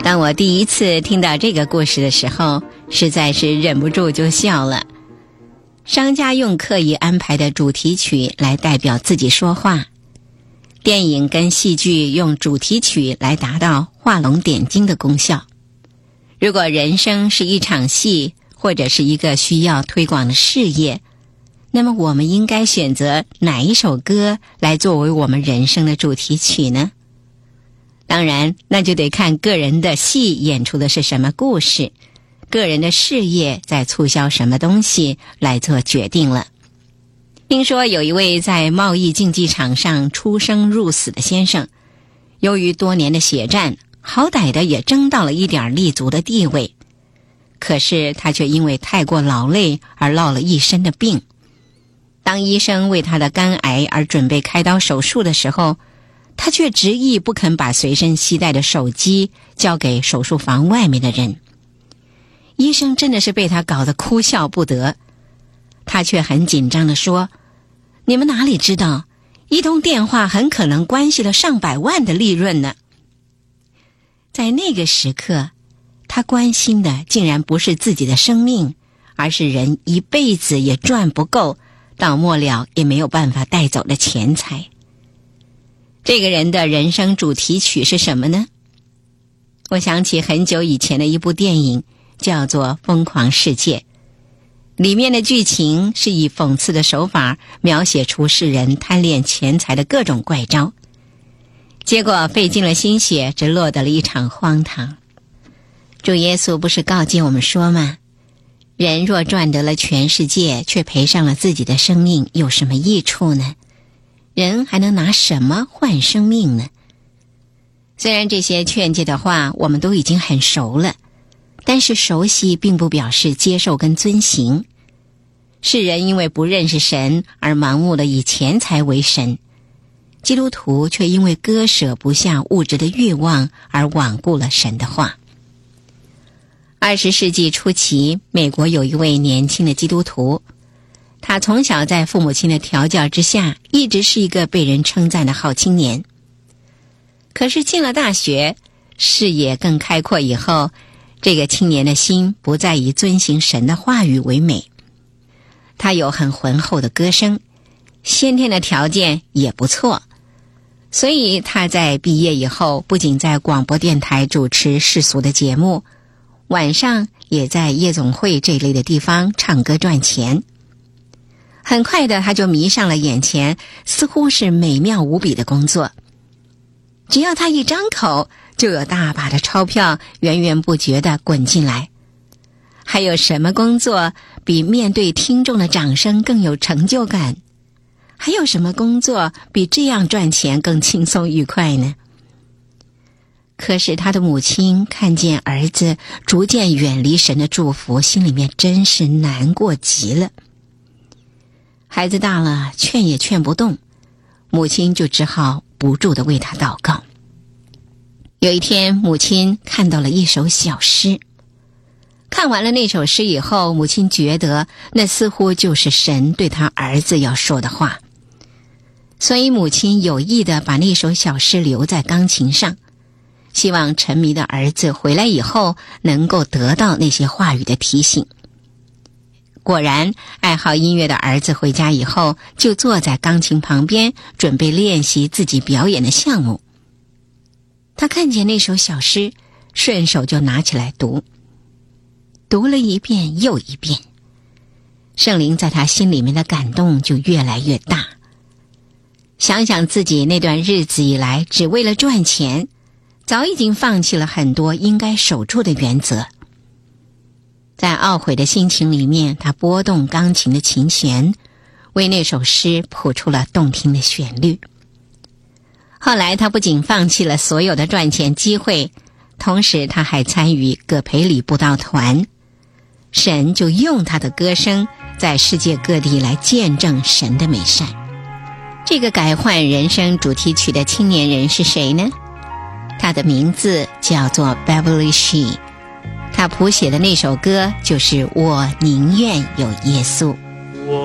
当我第一次听到这个故事的时候，实在是忍不住就笑了。商家用刻意安排的主题曲来代表自己说话，电影跟戏剧用主题曲来达到画龙点睛的功效。如果人生是一场戏，或者是一个需要推广的事业，那么我们应该选择哪一首歌来作为我们人生的主题曲呢？当然，那就得看个人的戏演出的是什么故事，个人的事业在促销什么东西来做决定了。听说有一位在贸易竞技场上出生入死的先生，由于多年的血战，好歹的也争到了一点立足的地位，可是他却因为太过劳累而落了一身的病。当医生为他的肝癌而准备开刀手术的时候，他却执意不肯把随身携带的手机交给手术房外面的人。医生真的是被他搞得哭笑不得，他却很紧张地说：你们哪里知道，一通电话很可能关系了上百万的利润呢。在那个时刻，他关心的竟然不是自己的生命，而是人一辈子也赚不够，到末了也没有办法带走的钱财。这个人的人生主题曲是什么呢？我想起很久以前的一部电影，叫做《疯狂世界》，里面的剧情是以讽刺的手法描写出世人贪恋钱财的各种怪招，结果费尽了心血，只落得了一场荒唐。主耶稣不是告诫我们说吗？人若赚得了全世界，却赔上了自己的生命，有什么益处呢？人还能拿什么换生命呢？虽然这些劝诫的话我们都已经很熟了，但是熟悉并不表示接受跟遵行。世人因为不认识神而盲目的以钱财为神，基督徒却因为割舍不下物质的欲望而罔顾了神的话。20世纪初期，美国有一位年轻的基督徒，他从小在父母亲的调教之下，一直是一个被人称赞的好青年。可是进了大学，视野更开阔以后，这个青年的心不再以遵行神的话语为美。他有很浑厚的歌声，先天的条件也不错，所以他在毕业以后，不仅在广播电台主持世俗的节目，晚上也在夜总会这类的地方唱歌赚钱。很快的，他就迷上了眼前似乎是美妙无比的工作。只要他一张口，就有大把的钞票源源不绝地滚进来。还有什么工作比面对听众的掌声更有成就感？还有什么工作比这样赚钱更轻松愉快呢？可是他的母亲看见儿子逐渐远离神的祝福，心里面真是难过极了。孩子大了，劝也劝不动，母亲就只好不住地为他祷告。有一天，母亲看到了一首小诗，看完了那首诗以后，母亲觉得那似乎就是神对他儿子要说的话，所以母亲有意地把那首小诗留在钢琴上，希望沉迷的儿子回来以后能够得到那些话语的提醒。果然，爱好音乐的儿子回家以后，就坐在钢琴旁边，准备练习自己表演的项目。他看见那首小诗，顺手就拿起来读，读了一遍又一遍，圣灵在他心里面的感动就越来越大。想想自己那段日子以来，只为了赚钱，早已经放弃了很多应该守住的原则。在懊悔的心情里面，他拨动钢琴的琴弦，为那首诗谱出了动听的旋律。后来他不仅放弃了所有的赚钱机会，同时他还参与葛培理布道团，神就用他的歌声在世界各地来见证神的美善。这个改换人生主题曲的青年人是谁呢？他的名字叫做 Beverly Shee， 他谱写的那首歌就是《我宁愿有耶稣》。